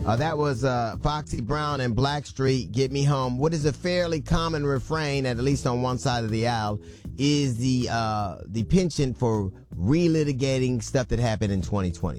That was Foxy Brown and Blackstreet, Get Me Home. What is a fairly common refrain, at least on one side of the aisle, is the penchant for relitigating stuff that happened in 2020.